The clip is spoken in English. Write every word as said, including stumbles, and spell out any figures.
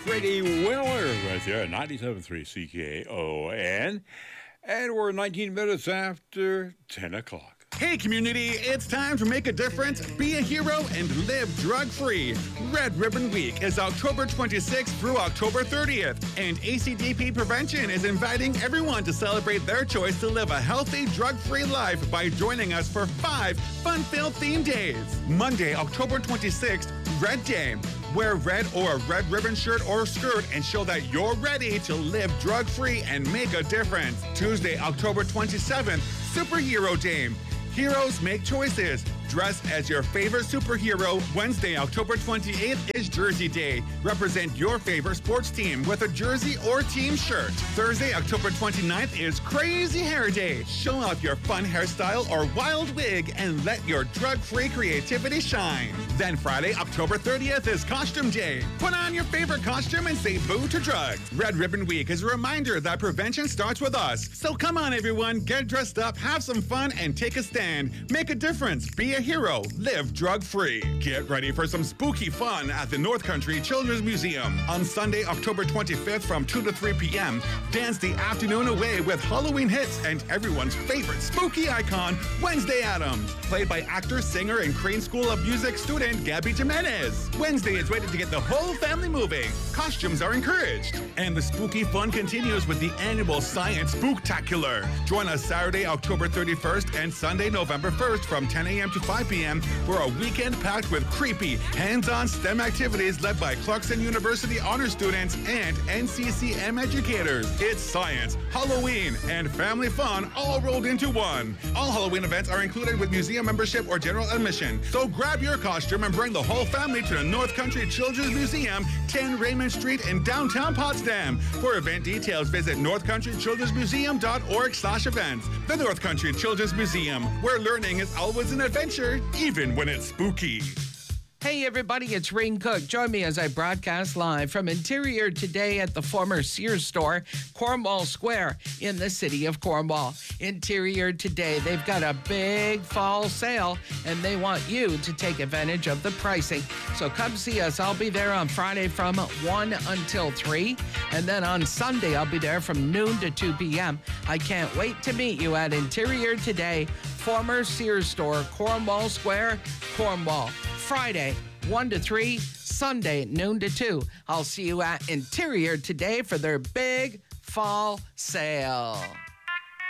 Freddie Willer with you at ninety-seven point three C K O N. And we're nineteen minutes after ten o'clock. Hey community, it's time to make a difference, be a hero, and live drug-free. Red Ribbon Week is October twenty-sixth through October thirtieth, and A C D P Prevention is inviting everyone to celebrate their choice to live a healthy, drug-free life by joining us for five fun-filled theme days. Monday, October twenty-sixth, Red Day. Wear red or a red ribbon shirt or skirt and show that you're ready to live drug-free and make a difference. Tuesday, October twenty-seventh, Superhero Day. Heroes make choices. Dress as your favorite superhero. Wednesday, October twenty-eighth is Jersey Day. Represent your favorite sports team with a jersey or team shirt. Thursday, October twenty-ninth is Crazy Hair Day. Show off your fun hairstyle or wild wig and let your drug-free creativity shine. Then Friday, October thirtieth is Costume Day. Put on your favorite costume and say boo to drugs. Red Ribbon Week is a reminder that prevention starts with us. So come on everyone, get dressed up, have some fun, and take a stand. Make a difference. Be a hero. Live drug-free. Get ready for some spooky fun at the North Country Children's Museum. On Sunday, October twenty-fifth from two to three p.m., dance the afternoon away with Halloween hits and everyone's favorite spooky icon, Wednesday Addams, played by actor, singer, and Crane School of Music student Gabby Jimenez. Wednesday is ready to get the whole family moving. Costumes are encouraged. And the spooky fun continues with the annual Science Spooktacular. Join us Saturday, October thirty-first and Sunday, November first from ten a.m. to five p.m. for a weekend packed with creepy, hands-on STEM activities led by Clarkson University honor students and N C C M educators. It's science, Halloween, and family fun all rolled into one. All Halloween events are included with museum membership or general admission. So grab your costume and bring the whole family to the North Country Children's Museum, ten Raymond Street in downtown Potsdam. For event details, visit north country children's museum dot org slash events. The North Country Children's Museum, where learning is always an adventure, even when it's spooky. Hey everybody, it's Rain Cook. Join me as I broadcast live from Interior Today at the former Sears store, Cornwall Square in the city of Cornwall. Interior Today, they've got a big fall sale and they want you to take advantage of the pricing. So come see us. I'll be there on Friday from one until three, and then on Sunday I'll be there from noon to two p.m. I can't wait to meet you at Interior Today, former Sears store, Cornwall Square, Cornwall. Friday, one to three, Sunday, noon to two. I'll see you at Interior Today for their big fall sale.